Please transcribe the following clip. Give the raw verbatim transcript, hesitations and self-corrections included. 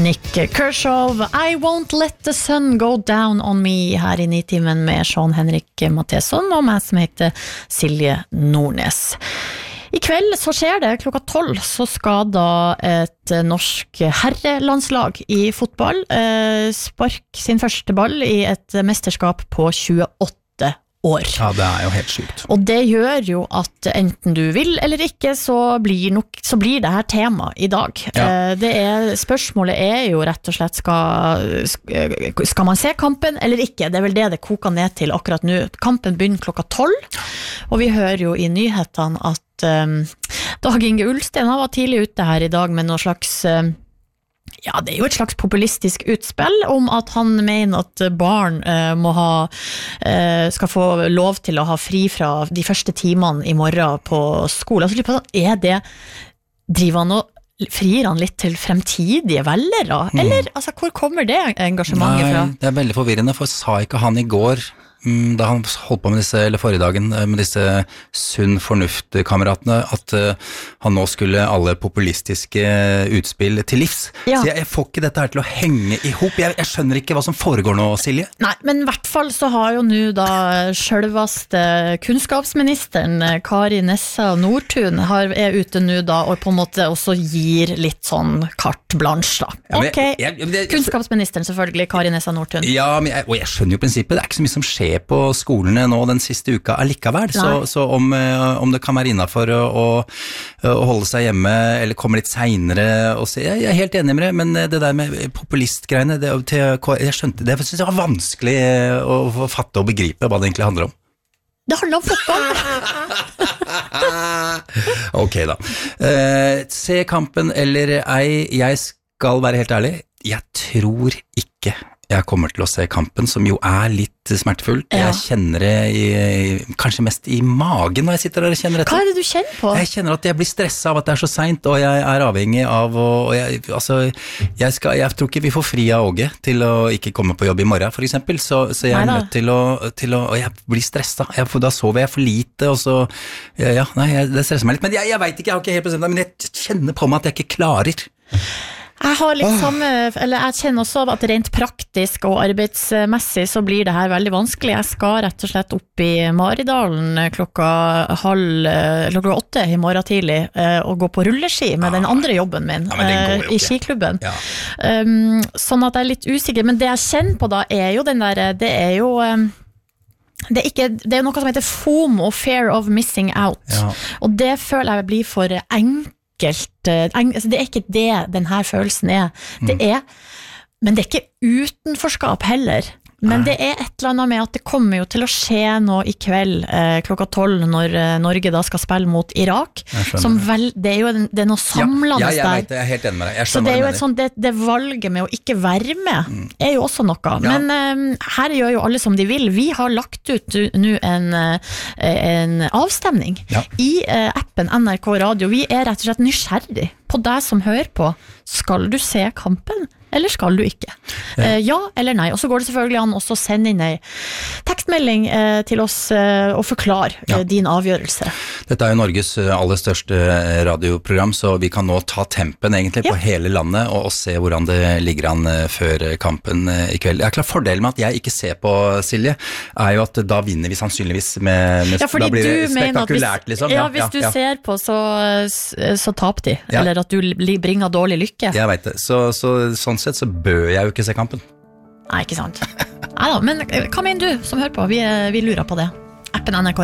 Nick Kershaw, I won't let the sun go down on me, her i Nitimen med Sean Henrik Matheson og meg som heter Silje Nordnes. I kveld så skjer det klokka tolv, så skal da et norsk herrelandslag i fotball eh, sparke sin første ball i et mesterskap på tjueåtte år. Ja, det er jo helt sykt. Og det gjør jo at enten du vil eller ikke, så blir, nok, så blir det her tema i dag. Ja. Det er, spørsmålet er jo rett og slett, skal, skal man se kampen eller ikke? Det er vel det det koker ned til akkurat nå. Kampen begynner klokka tolv, og vi hører jo i nyhetene at um, Dag Inge Ulstein var tidlig ute her i dag med noe slags... Um, Ja, det er jo et slags populistisk utspill om at han mener at barn uh, må ha, uh, skal få lov til å ha fri fra de første timene i morgen på skolen. Altså, er det, driver han og frir han litt til fremtidige velgere? Mm. Eller, altså, hvor kommer det engasjementet fra? Nei, det er veldig forvirrende, for sa ikke han i går, da han holdt på med disse, eller forrige dagen, med disse sunn fornuft-kameratene, at uh, han nå skulle alle populistiske utspill til livs. Ja. Så jeg, jeg får ikke dette her til å henge ihop. Jeg, jeg skjønner ikke hva som foregår nå, Silje. Nei, men i hvert fall så har jo nå da selveste kunnskapsministeren Kari Nessa Nordtun har, er ute nå da, og på en måte også gir litt sånn carte blanche da. Ja, men, ok, jeg, jeg, jeg, kunnskapsministeren selvfølgelig, Kari Nessa Nordtun. Ja, men jeg, og jeg skjønner jo prinsippet, det er ikke så mye som skjer på skolene nå den siste uka allikevel, så, så om, om det kan være innenfor å, å, å holde seg hjemme eller komme litt senere og se, jeg er helt enig med det, men det der med populistgreiene, det, til, jeg skjønte det, jeg synes det var vanskelig å, å fatte og begripe hva det egentlig handler om. Det handler om fotball. Ok da. Uh, se kampen eller ei, jeg skal være helt ærlig, jeg tror ikke jeg kommer til å se kampen, som jo er litt smertefullt. Ja. Jeg kjenner det i, kanskje mest i magen når jeg sitter der og kjenner dette. Hva er det du kjenner på? Jeg kjenner at jeg blir stresset av at det er så sent, og jeg er avhengig av å, og jeg, altså, jeg, skal, jeg tror ikke vi får fri av Åge til å ikke komme på jobb i morgen, for eksempel, så, så jeg er nødt til å, til å, og jeg blir stresset. Jeg, da sover jeg for lite, og så, ja, ja nei, jeg, det stresser meg litt, men jeg, jeg vet ikke, jeg har ikke helt bestemt, men jeg kjenner på meg at jeg ikke klarer. Jeg har litt samme, eller jeg kjenner også at rent praktisk og arbeidsmessig så blir det her veldig vanskelig. Jeg skal rett og slett opp i Maridalen klokka halv, klokka åtte i morgen tidlig og gå på rulleski med den andre jobben min ja, i skiklubben. Ja. Um, sånn at jeg er litt usikker, men det jeg kjenner på da er jo den der, det er jo... Um, Det er, ikke, det er noe som heter FOMO, Fear of Missing Out, ja. Og det føler jeg blir for enkelt. Altså, det er ikke det denne følelsen er. Det er, men det er ikke utenforskap heller. Men det er et eller annet med at det kommer jo til å skje noe i kveld eh, klokka tolv når eh, Norge da skal spille mot Irak. Som vel, det er jo en, det er noe samlende ja, ja, jeg der. Vet det, jeg er helt enig med deg. Jeg så det er jo et sånt, det, det valget med å ikke være med mm. er jo også noe. Ja. Men eh, her gjør jo alle som de vil. Vi har lagt ut nå en, en avstemning ja. I eh, appen N R K Radio. Vi er rett og slett nysgjerrig på deg som hører på. Skal du se kampen? Eller skal du ikke? Ja. Eh, ja eller nei. Og så går det selvfølgelig an også å sende inn en tekstmelding eh, til oss eh, og forklare ja. eh, din avgjørelse. Dette er jo Norges aller største radioprogram, så vi kan nå ta tempen egentlig ja. På hele landet og, og se hvordan det ligger an før kampen i kveld. Jeg er klar fordelen med at jeg ikke ser på, Silje, er jo at da vinner vi sannsynligvis med, med ja, fordi da blir det spektakulært, hvis, liksom. Ja, hvis ja, du ja. Ser på, så, så tap de. Ja. Eller at du bringer dårlig lykke. Jeg vet det. Så, så, sånn sett så bør jeg jo ikke se kampen. Nei, ikke sant. Neida, men hva mener du som hører på? Vi, vi lurer på det. Appen N R K